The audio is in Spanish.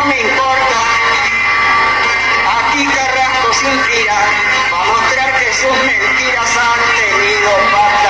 me importa. Aquí Carrasco sin gira va a mostrar que sus mentiras han tenido parte.